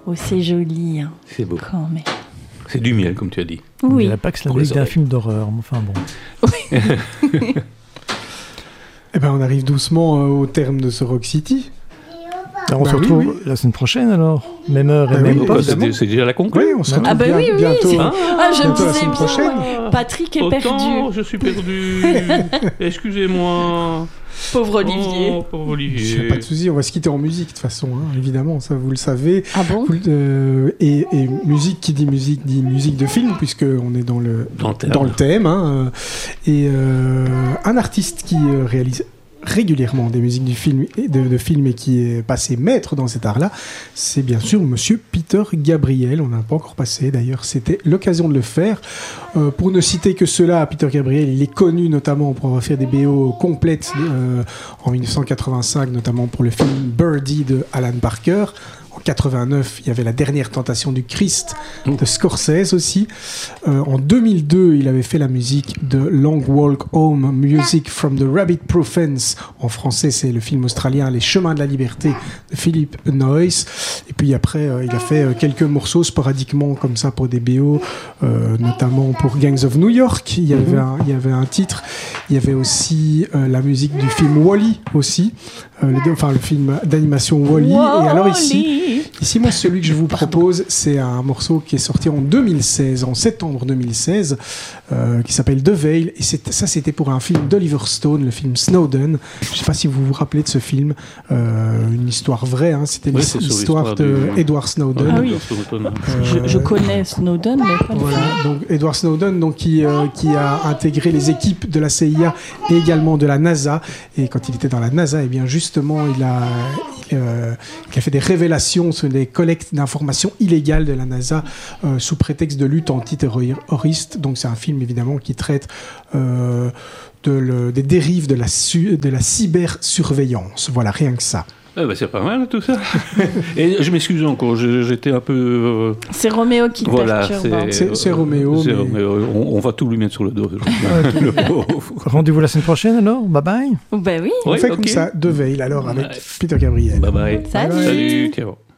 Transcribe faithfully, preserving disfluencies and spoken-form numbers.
Oh, c'est joli. Hein. C'est beau. Quand même. C'est du miel, comme tu as dit. On Oui. dirait pas que c'est la Pour les musique d'un oreilles. film d'horreur, mais enfin bon. Eh ben, on arrive doucement euh, au terme de ce Rock City. Alors, on Bah se oui, retrouve oui. la semaine prochaine alors. Même heure et Bah même oui, poste. évidemment. c'est, c'est déjà la conclusion. Oui, on se retrouve Ah bah bien- oui, oui, bientôt. c'est- Ah, Ah, je me bientôt la disais semaine bien. prochaine. Patrick est Autant, perdu. je suis perdu. Excusez-moi. Pauvre Olivier. Oh, pauvre Olivier. Je- Pas de souci, on va se quitter en musique de toute façon, hein, évidemment, ça vous le savez. Ah bon? Vous le- euh, et, et musique qui dit musique dit musique de film, puisque on est dans le Dans le thème. dans le thème. Hein, euh, et euh, un artiste qui euh, réalise régulièrement des musiques du film et de, de films et qui est passé maître dans cet art-là, c'est bien sûr Monsieur Peter Gabriel. On n'a pas encore passé, d'ailleurs, c'était l'occasion de le faire. Euh, pour ne citer que cela, Peter Gabriel, il est connu notamment pour avoir fait des B O complètes euh, en dix-neuf cent quatre-vingt-cinq, notamment pour le film Birdie de Alan Parker. En quatre-vingt-neuf, il y avait La dernière tentation du Christ de Scorsese aussi. Euh, en deux mille deux, il avait fait la musique de Long Walk Home, Music from the Rabbit Proof Fence. En français, c'est le film australien Les Chemins de la Liberté de Philip Noyce. Et puis après, euh, il a fait euh, quelques morceaux sporadiquement comme ça pour des B O, euh, notamment pour Gangs of New York. Il y avait, un, il y avait un titre. Il y avait aussi euh, la musique du film Wall-E aussi. Euh, le, enfin, le film d'animation Wall-E. Et alors ici... Ici, moi, celui que je vous propose, c'est un morceau qui est sorti en deux mille seize, en septembre deux mille seize, euh, qui s'appelle The Veil. Et c'est, ça, c'était pour un film d'Oliver Stone, le film Snowden. Je ne sais pas si vous vous rappelez de ce film. Euh, une histoire vraie, hein. C'était Oui, c'est sur l'histoire l'histoire de du- Edward Snowden. Ah oui. Euh, Je, je connais Snowden, mais pas le Voilà, film. donc Edward Snowden, donc, qui, euh, qui a intégré les équipes de la C I A et également de la NASA. Et quand il était dans la NASA, eh bien justement, il a, il, euh, il a fait des révélations sur des collectes d'informations illégales de la NASA euh, sous prétexte de lutte antiterroriste. Donc c'est un film évidemment qui traite euh, de le, des dérives de la, su, de la cybersurveillance. Voilà, rien que ça. Ah bah c'est pas mal tout ça. Et je m'excuse encore, je- j'étais un peu. euh, C'est Roméo qui voilà, perturbe. hein. C'est- c'est Roméo, c'est mais- Roméo. On, on va tout lui mettre sur le dos. Le pauvre. Rendez-vous la semaine prochaine alors. Bye bye. Ben oui. On Oui, fait ok. comme ça, De Veil, alors avec Ouais. Peter Gabriel. Bye bye. Salut. Salut, ciao.